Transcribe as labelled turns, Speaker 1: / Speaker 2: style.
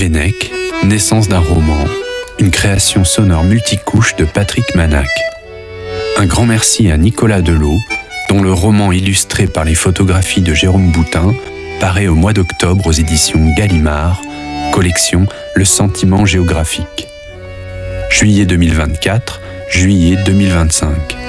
Speaker 1: Fenech, naissance d'un roman, une création sonore multicouche de Patrick Manac. Un grand merci à Nicolas Delot, dont le roman illustré par les photographies de Jérôme Boutin paraît au mois d'octobre aux éditions Gallimard, collection Le Sentiment géographique. Juillet 2024, juillet 2025.